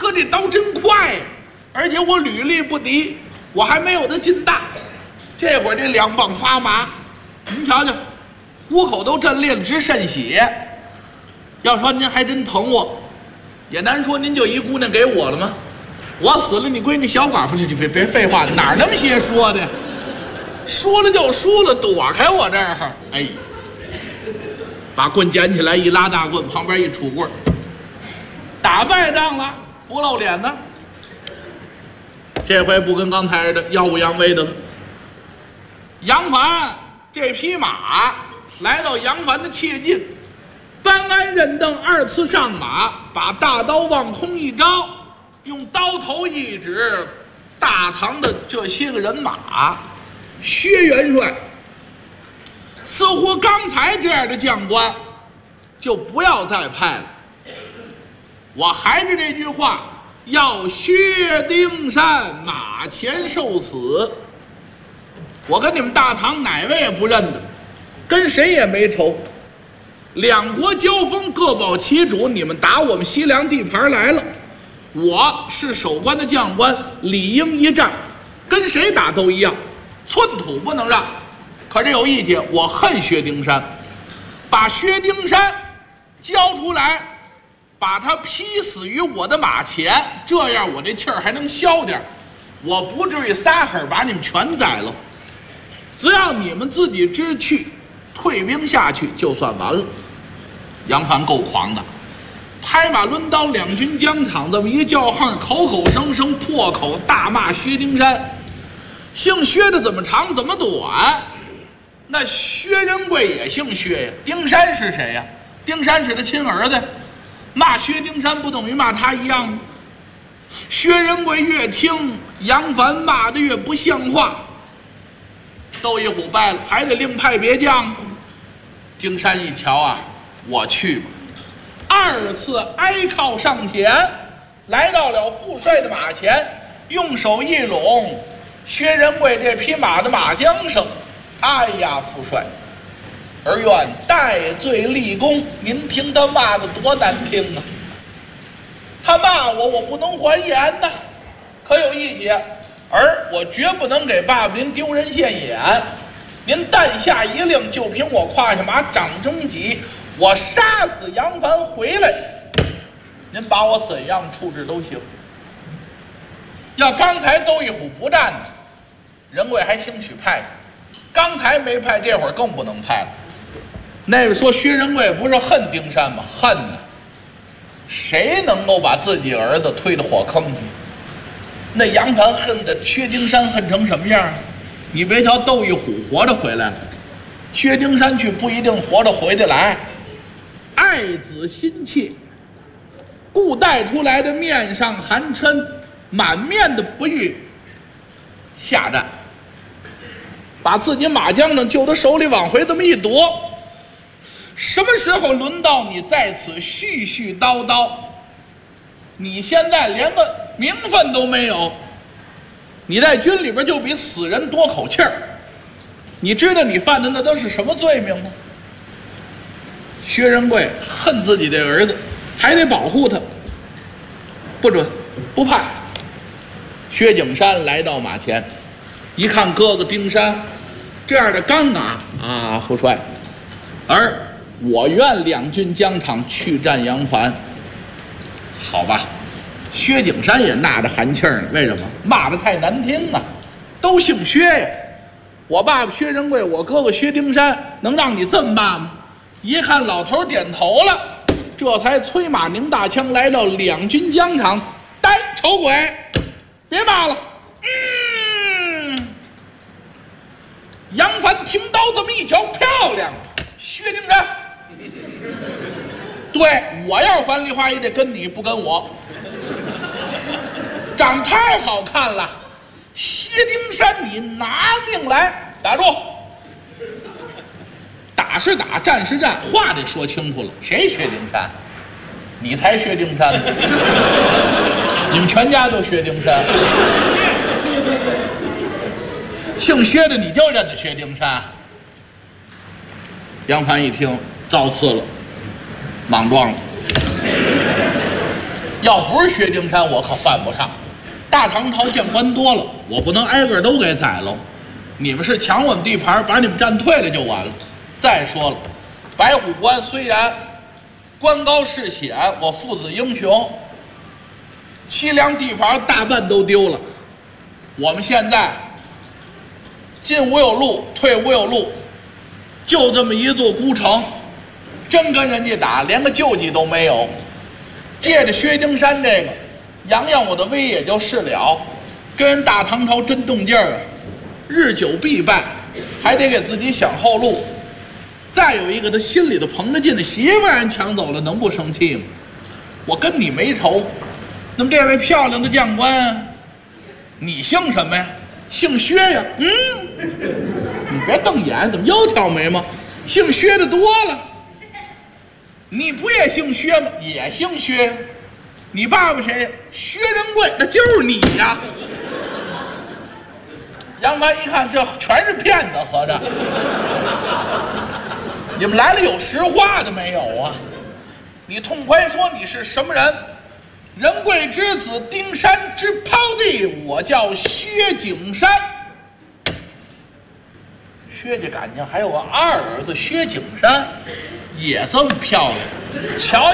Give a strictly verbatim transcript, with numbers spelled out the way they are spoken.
哥这刀真快呀！而且我履历不低，我还没有他劲大。这会儿这两膀发麻，您瞧瞧，虎口都震裂了，直渗血。要说您还真疼我，也难说您就一姑娘给我了吗？我死了，你闺女小寡妇，这就别别废话，哪儿那么些说的呀？输了就输了，躲开我这儿。哎，把棍捡起来一拉大棍，旁边一杵棍，打败仗了，不露脸呢。这回不跟刚才的耀武扬威的了。杨凡这匹马来到杨凡的切近，搬鞍认凳，二次上马，把大刀往空一招，用刀头一指大唐的这些个人马。薛元帅，似乎刚才这样的将官就不要再派了。我还是这句话，要薛丁山马前受死。我跟你们大唐哪位也不认得，跟谁也没仇。两国交锋，各保其主，你们打我们西凉地盘来了，我是守关的将官，理应一战，跟谁打都一样，寸土不能让。可是有一点，我恨薛丁山，把薛丁山交出来，把他劈死于我的马前，这样我这气儿还能消点，我不至于撒狠把你们全宰了。只要你们自己知趣，退兵下去就算完了。杨凡够狂的，拍马抡刀，两军疆场，这么一叫横，口口声声破口大骂薛丁山。姓薛的怎么长怎么短？那薛仁贵也姓薛呀。丁山是谁呀？丁山是他亲儿子。骂薛丁山不等于骂他一样吗？薛仁贵越听杨凡骂的越不像话。窦一虎败了，还得另派别将。丁山一瞧啊，我去吧。二次挨靠上前，来到了副帅的马前，用手一拢薛仁贵这匹马的马缰绳。哎呀，副帅，儿愿戴罪立功。您听他骂的多难听啊！他骂我，我不能还言呐。可有一节，儿我绝不能给爸爸您丢人现眼。您但下一令，就凭我胯下马掌中戟，我杀死杨凡回来，您把我怎样处置都行。要刚才窦一虎不战呢，仁贵还兴许派去。刚才没派，这会儿更不能派了。那位说薛仁贵不是恨丁山吗？恨呢。谁能够把自己儿子推到火坑去？那杨凡恨的薛丁山恨成什么样？你别瞧窦一虎活着回来了，薛丁山去不一定活着回得来。爱子心切，故带出来的面上含嗔，满面的不悦。下战，把自己马缰绳就他手里往回这么一夺。什么时候轮到你在此絮絮叨叨？你现在连个名分都没有，你在军里边就比死人多口气儿。你知道你犯的那都是什么罪名吗？薛仁贵恨自己的儿子，还得保护他，不准，不派。薛景山来到马前，一看哥哥丁山这样的尴尬啊，副帅，而我愿两军疆场去战杨凡。好吧，薛景山也纳着寒气儿呢。为什么？骂得太难听啊！都姓薛呀，我爸爸薛仁贵，我哥哥薛丁山，能让你这么骂吗？一看老头点头了，这才催马拧大枪来到两军疆场。呆丑鬼，别骂了。嗯，杨凡停刀这么一瞧，漂亮，薛丁山。对，我要是樊梨花也得跟你，不跟我。长太好看了，薛丁山，你拿命来！打住！打是打，战是战，话得说清楚了。谁薛丁山？你才薛丁山呢！你们全家都薛丁山。姓薛的你就认得薛丁山？杨凡一听，造次了，莽撞了。 要不是薛丁山，我可犯不上。大唐朝将官多了，我不能挨个都给宰喽。你们是抢我们地盘，把你们战退了就完了。再说了，白虎关虽然官高势险，我父子英雄，凄凉地盘大半都丢了。我们现在进无有路，退无有路，就这么一座孤城，真跟人家打，连个救济都没有。借着薛丁山这个，扬扬我的威也就是了。跟人大唐朝真动劲儿啊，日久必败，还得给自己想后路。再有一个，他心里头捧着劲的媳妇让人抢走了，能不生气吗？我跟你没仇。那么这位漂亮的将官，你姓什么呀？姓薛呀。嗯，你别瞪眼，怎么又挑眉毛？姓薛的多了。你不也姓薛吗？也姓薛。你爸爸谁呀？薛仁贵，那就是你呀。杨凡一看，这全是骗子，合着你们来了有实话的没有啊？你痛快说你是什么人？仁贵之子，丁山之胞弟，我叫薛景山。薛家感情还有个二儿子薛景山，也这么漂亮，瞧。